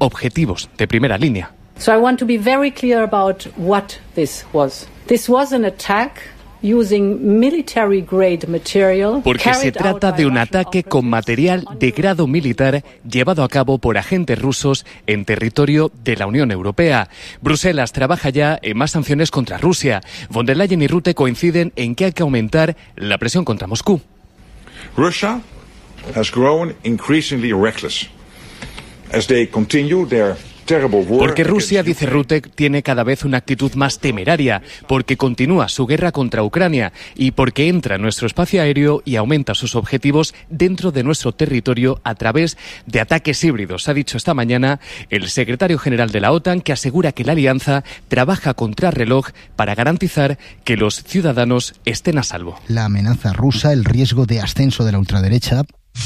primera línea. So I want to be very clear about what this was. This was an attack Porque se trata de un ataque con material de grado militar llevado a cabo por agentes rusos en territorio de la Unión Europea. Bruselas trabaja ya en más sanciones contra Rusia. Von der Leyen y Rutte coinciden en que hay que aumentar la presión contra Moscú. Russia has grown increasingly reckless as they continue their terrible war. Porque Rusia, dice Rutte, tiene cada vez una actitud más temeraria, porque continúa su guerra contra Ucrania y porque entra en nuestro espacio aéreo y aumenta sus objetivos dentro de nuestro territorio a través de ataques híbridos, ha dicho esta mañana el secretario general de la OTAN, que asegura que la alianza trabaja contrarreloj para garantizar que los ciudadanos estén a salvo. La amenaza rusa, el riesgo de ascenso de la ultraderecha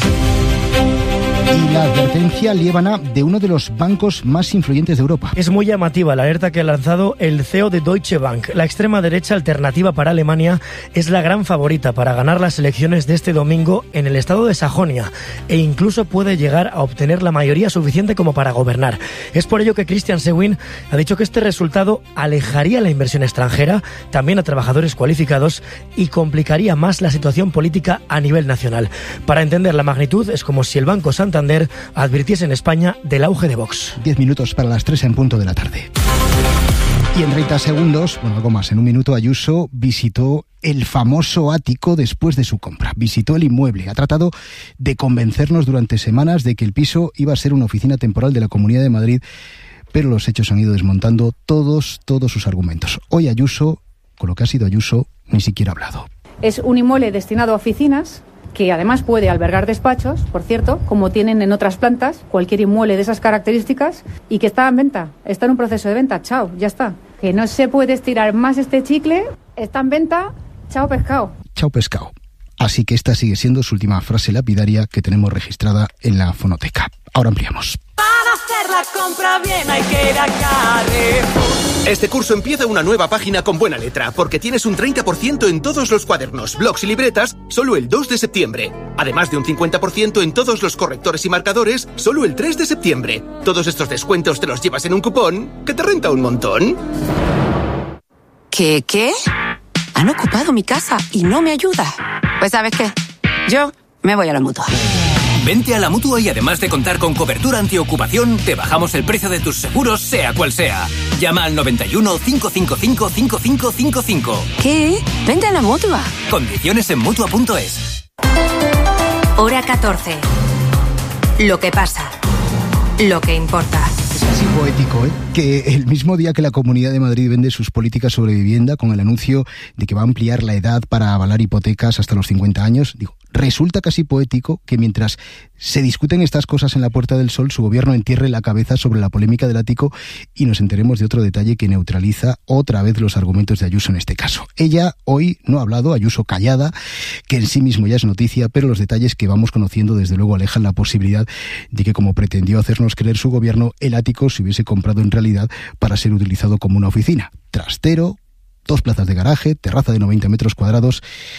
y la advertencia liébana de uno de los bancos más influyentes de Europa. Es muy llamativa la alerta que ha lanzado el CEO de Deutsche Bank. La extrema derecha alternativa para Alemania es la gran favorita para ganar las elecciones de este domingo en el estado de Sajonia e incluso puede llegar a obtener la mayoría suficiente como para gobernar. Es por ello que Christian Sewing ha dicho que este resultado alejaría la inversión extranjera, también a trabajadores cualificados, y complicaría más la situación política a nivel nacional. Para entender la magnitud, es como si el Banco Santander advirtiese en España del auge de Vox. 10 minutos para las 3 en punto de la tarde. Y en 30 segundos, algo más, en un minuto, Ayuso visitó el famoso ático después de su compra. Visitó el inmueble. Ha tratado de convencernos durante semanas de que el piso iba a ser una oficina temporal de la Comunidad de Madrid, pero los hechos han ido desmontando todos sus argumentos. Hoy Ayuso, con lo que ha sido Ayuso, ni siquiera ha hablado. Es un inmueble destinado a oficinas, que además puede albergar despachos, por cierto, como tienen en otras plantas, cualquier inmueble de esas características, y que está en venta, está en un proceso de venta, chao, ya está. Que no se puede estirar más este chicle, está en venta, chao pescado. Chao pescado. Así que esta sigue siendo su última frase lapidaria que tenemos registrada en la fonoteca. Ahora ampliamos. Para hacer la compra bien hay que ir a Carrefour. Este curso empieza una nueva página con buena letra, porque tienes un 30% en todos los cuadernos, blocs y libretas solo el 2 de septiembre. Además de un 50% en todos los correctores y marcadores solo el 3 de septiembre. Todos estos descuentos te los llevas en un cupón que te renta un montón. ¿Qué? Han ocupado mi casa y no me ayuda. Pues ¿sabes qué? Yo me voy a la Mutua. Vente a la Mutua y además de contar con cobertura antiocupación, te bajamos el precio de tus seguros, sea cual sea. Llama al 91 555 5555. ¿Qué? Vente a la Mutua. Condiciones en Mutua.es. Hora 14. Lo que pasa. Lo que importa. Es casi poético, que el mismo día que la Comunidad de Madrid vende sus políticas sobre vivienda con el anuncio de que va a ampliar la edad para avalar hipotecas hasta los 50 años, resulta casi poético que mientras se discuten estas cosas en la Puerta del Sol, su gobierno entierre la cabeza sobre la polémica del ático y nos enteremos de otro detalle que neutraliza otra vez los argumentos de Ayuso en este caso. Ella hoy no ha hablado, Ayuso callada, que en sí mismo ya es noticia, pero los detalles que vamos conociendo desde luego alejan la posibilidad de que, como pretendió hacernos creer su gobierno, el ático se hubiese comprado en realidad para ser utilizado como una oficina. Trastero, 2 plazas de garaje, terraza de 90 metros cuadrados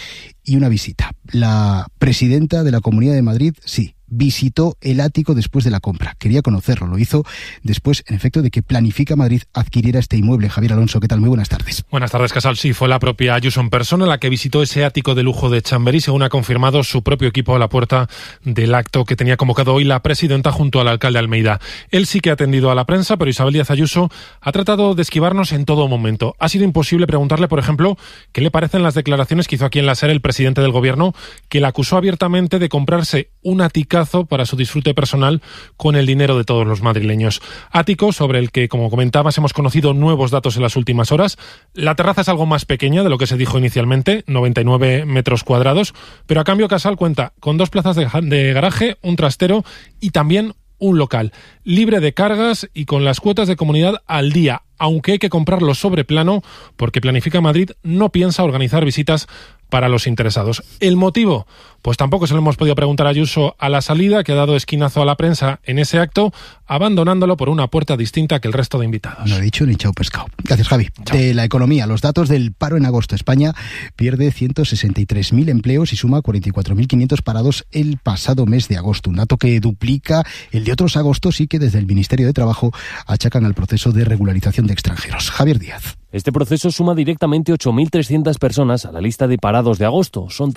y una visita. La presidenta de la Comunidad de Madrid, sí, visitó el ático después de la compra. Quería conocerlo. Lo hizo después, en efecto, de que Planifica Madrid adquiriera este inmueble. Javier Alonso, ¿qué tal? Muy buenas tardes. Buenas tardes, Casal. Sí, fue la propia Ayuso en persona la que visitó ese ático de lujo de Chamberí, según ha confirmado su propio equipo a la puerta del acto que tenía convocado hoy la presidenta junto al alcalde Almeida. Él sí que ha atendido a la prensa, pero Isabel Díaz Ayuso ha tratado de esquivarnos en todo momento. Ha sido imposible preguntarle, por ejemplo, qué le parecen las declaraciones que hizo aquí en la SER el presidente del gobierno, que la acusó abiertamente de comprarse un aticazo para su disfrute personal con el dinero de todos los madrileños. Ático sobre el que, como comentabas, hemos conocido nuevos datos en las últimas horas. La terraza es algo más pequeña de lo que se dijo inicialmente, 99 metros cuadrados, pero a cambio Casal cuenta con 2 plazas de garaje, un trastero y también un local, libre de cargas y con las cuotas de comunidad al día, aunque hay que comprarlo sobre plano porque Planifica Madrid no piensa organizar visitas para los interesados. ¿El motivo? Pues tampoco se lo hemos podido preguntar a Ayuso a la salida, que ha dado esquinazo a la prensa en ese acto, abandonándolo por una puerta distinta que el resto de invitados. No he dicho ni chao pescado. Gracias, Javi. Chao. De la economía, los datos del paro en agosto. España pierde 163.000 empleos y suma 44.500 parados el pasado mes de agosto. Un dato que duplica el de otros agostos y que desde el Ministerio de Trabajo achacan al proceso de regularización de extranjeros. Javier Díaz. Este proceso suma directamente 8.300 personas a la lista de parados de agosto. Son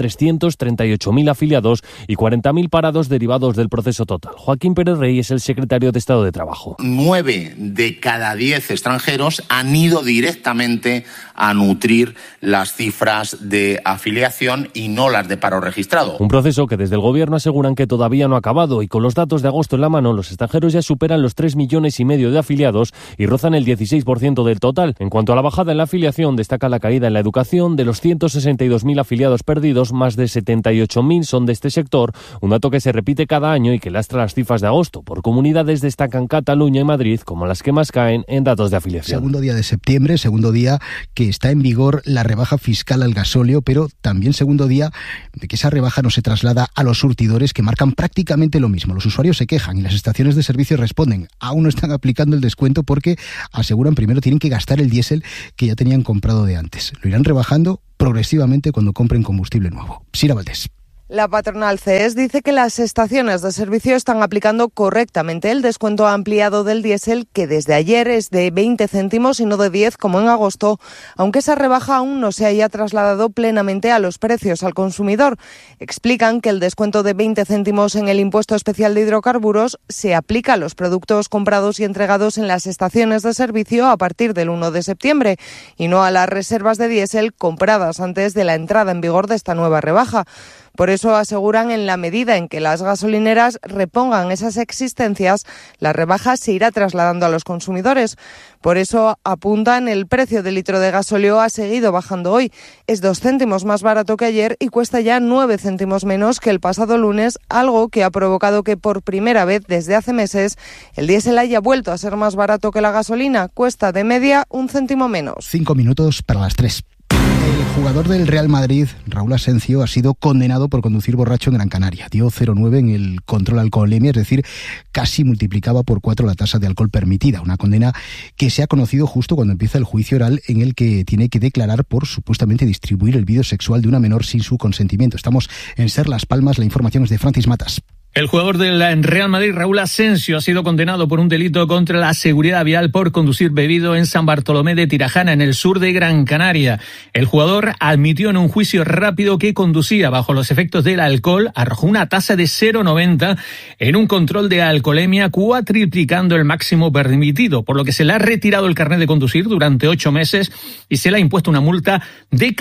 338.000 afiliados y 40.000 parados derivados del proceso total. Joaquín Pérez Rey es el secretario de Estado de Trabajo. 9 de cada 10 extranjeros han ido directamente a nutrir las cifras de afiliación y no las de paro registrado. Un proceso que desde el Gobierno aseguran que todavía no ha acabado, y con los datos de agosto en la mano, los extranjeros ya superan los 3,5 millones de afiliados y rozan el 16% del total. En cuanto a la bajada en la afiliación, destaca la caída en la educación. De los 162.000 afiliados perdidos, más de 78.000 son de este sector, un dato que se repite cada año y que lastra las cifras de agosto. Por comunidades destacan Cataluña y Madrid como las que más caen en datos de afiliación. Segundo día de septiembre, segundo día que está en vigor la rebaja fiscal al gasóleo, pero también segundo día de que esa rebaja no se traslada a los surtidores, que marcan prácticamente lo mismo. Los usuarios se quejan y las estaciones de servicio responden: aún no están aplicando el descuento porque, aseguran, primero tienen que gastar el diésel que ya tenían comprado de antes. Lo irán rebajando progresivamente cuando compren combustible nuevo. Sira Valdés. La patronal CES dice que las estaciones de servicio están aplicando correctamente el descuento ampliado del diésel, que desde ayer es de 20 céntimos y no de 10 como en agosto, aunque esa rebaja aún no se haya trasladado plenamente a los precios al consumidor. Explican que el descuento de 20 céntimos en el impuesto especial de hidrocarburos se aplica a los productos comprados y entregados en las estaciones de servicio a partir del 1 de septiembre y no a las reservas de diésel compradas antes de la entrada en vigor de esta nueva rebaja. Por eso aseguran, en la medida en que las gasolineras repongan esas existencias, la rebaja se irá trasladando a los consumidores. Por eso apuntan, el precio del litro de gasóleo ha seguido bajando hoy. Es 2 céntimos más barato que ayer y cuesta ya 9 céntimos menos que el pasado lunes, algo que ha provocado que por primera vez desde hace meses el diésel haya vuelto a ser más barato que la gasolina. Cuesta de media 1 céntimo menos. 5 minutos para las 3. El jugador del Real Madrid, Raúl Asensio, ha sido condenado por conducir borracho en Gran Canaria. Dio 0,9 en el control alcoholemia, es decir, casi multiplicaba por 4 la tasa de alcohol permitida. Una condena que se ha conocido justo cuando empieza el juicio oral, en el que tiene que declarar por supuestamente distribuir el vídeo sexual de una menor sin su consentimiento. Estamos en Ser Las Palmas, la información es de Francis Matas. El jugador del Real Madrid, Raúl Asensio, ha sido condenado por un delito contra la seguridad vial por conducir bebido en San Bartolomé de Tirajana, en el sur de Gran Canaria. El jugador admitió en un juicio rápido que conducía bajo los efectos del alcohol, arrojó una tasa de 0,90 en un control de alcoholemia, cuatriplicando el máximo permitido, por lo que se le ha retirado el carnet de conducir durante 8 meses y se le ha impuesto una multa de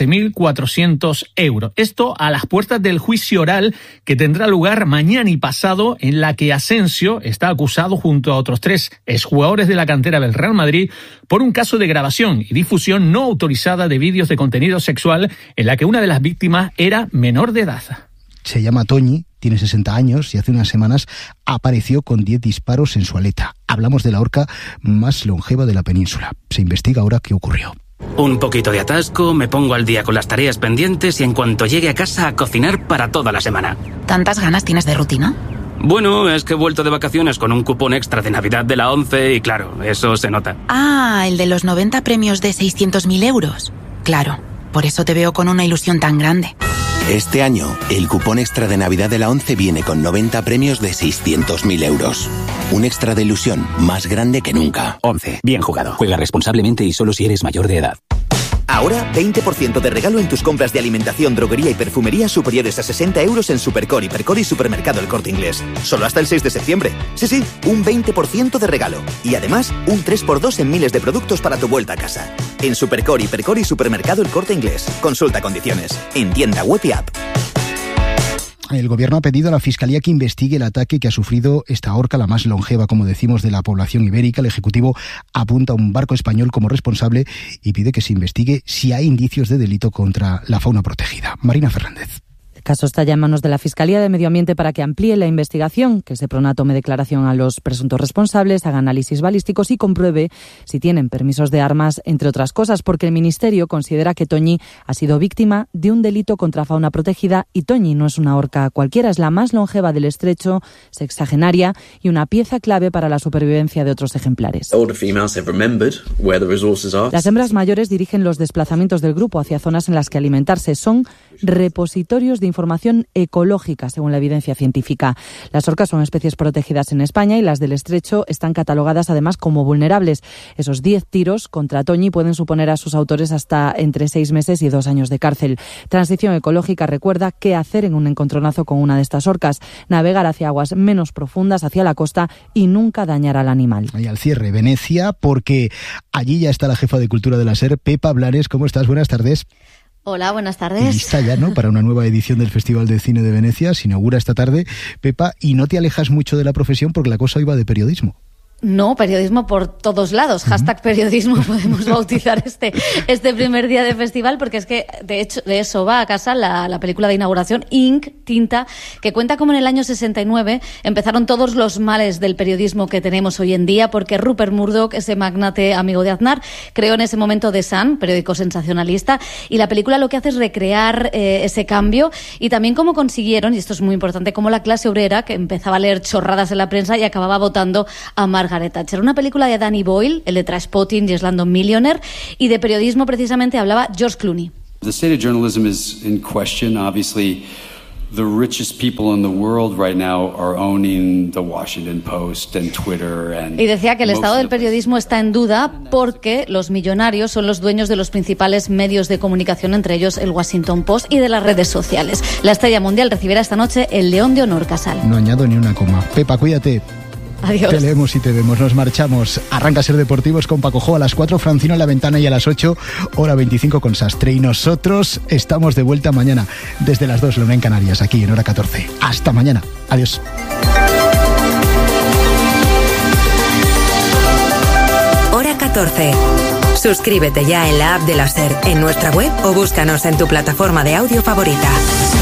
14.400 euros. Esto a las puertas del juicio oral que tendrá lugar mañana y pasado, en la que Asensio está acusado junto a otros 3 exjugadores de la cantera del Real Madrid por un caso de grabación y difusión no autorizada de vídeos de contenido sexual en la que una de las víctimas era menor de edad. Se llama Toñi, tiene 60 años y hace unas semanas apareció con 10 disparos en su aleta. Hablamos de la orca más longeva de la península. Se investiga ahora qué ocurrió. Un poquito de atasco, me pongo al día con las tareas pendientes y en cuanto llegue a casa a cocinar para toda la semana. ¿Tantas ganas tienes de rutina? Bueno, es que he vuelto de vacaciones con un cupón extra de Navidad de la 11 y claro, eso se nota. Ah, el de los 90 premios de 600.000 euros. Claro, por eso te veo con una ilusión tan grande. Este año, el cupón extra de Navidad de la 11 viene con 90 premios de 600.000 euros. Un extra de ilusión más grande que nunca. 11. Bien jugado. Juega responsablemente y solo si eres mayor de edad. Ahora, 20% de regalo en tus compras de alimentación, droguería y perfumería superiores a 60 euros en Supercore, Hipercor y Supermercado El Corte Inglés. Solo hasta el 6 de septiembre. Sí, un 20% de regalo. Y además, un 3x2 en miles de productos para tu vuelta a casa. En Supercore, Hipercor y Supermercado El Corte Inglés. Consulta condiciones. En tienda web y app. El Gobierno ha pedido a la Fiscalía que investigue el ataque que ha sufrido esta orca, la más longeva, como decimos, de la población ibérica. El Ejecutivo apunta a un barco español como responsable y pide que se investigue si hay indicios de delito contra la fauna protegida. Marina Fernández. El caso está ya en manos de la Fiscalía de Medio Ambiente para que amplíe la investigación, que Seprona tome declaración a los presuntos responsables, haga análisis balísticos y compruebe si tienen permisos de armas, entre otras cosas, porque el Ministerio considera que Toñi ha sido víctima de un delito contra fauna protegida y Toñi no es una orca cualquiera, es la más longeva del estrecho, sexagenaria y una pieza clave para la supervivencia de otros ejemplares. Las hembras mayores dirigen los desplazamientos del grupo hacia zonas en las que alimentarse. Son repositorios de información ecológica, según la evidencia científica. Las orcas son especies protegidas en España y las del estrecho están catalogadas además como vulnerables. Esos 10 tiros contra Toñi pueden suponer a sus autores hasta entre 6 meses y 2 años de cárcel. Transición Ecológica recuerda qué hacer en un encontronazo con una de estas orcas: navegar hacia aguas menos profundas, hacia la costa, y nunca dañar al animal. Y al cierre, Venecia, porque allí ya está la jefa de Cultura de la SER, Pepa Blanes. ¿Cómo estás? Buenas tardes. Hola, buenas tardes. Lista ya, ¿no?, para una nueva edición del Festival de Cine de Venecia. Se inaugura esta tarde, Pepa, y no te alejas mucho de la profesión porque la cosa hoy va de periodismo. No, periodismo por todos lados. Hashtag periodismo podemos bautizar este primer día de festival, porque es que de hecho de eso va a casa la película de inauguración, Ink, Tinta, que cuenta cómo en el año 69 empezaron todos los males del periodismo que tenemos hoy en día, porque Rupert Murdoch, ese magnate amigo de Aznar, creó en ese momento The Sun, periódico sensacionalista, y la película lo que hace es recrear ese cambio, y también cómo consiguieron, y esto es muy importante, cómo la clase obrera, que empezaba a leer chorradas en la prensa y acababa votando a Margaret Thatcher. Una película de Danny Boyle, el de Trainspotting y Slumdog Millionaire, y de periodismo precisamente hablaba George Clooney. The state of journalism is in question. Obviously, the richest people in the world right now are owning the Washington Post and Twitter and... Y decía que el estado del periodismo está en duda porque los millonarios son los dueños de los principales medios de comunicación, entre ellos el Washington Post, y de las redes sociales. La estrella mundial recibirá esta noche el León de Honor Casal. No añado ni una coma. Pepa, cuídate. Adiós. Te leemos y te vemos, nos marchamos. Arranca Ser Deportivos con Paco Jo a las 4, Francino en la Ventana, y a las 8, hora 25 con Sastre. Y nosotros estamos de vuelta mañana desde las 2, la 1 en Canarias, aquí en hora 14. Hasta mañana. Adiós. Hora 14. Suscríbete ya en la app de la SER, en nuestra web, o búscanos en tu plataforma de audio favorita.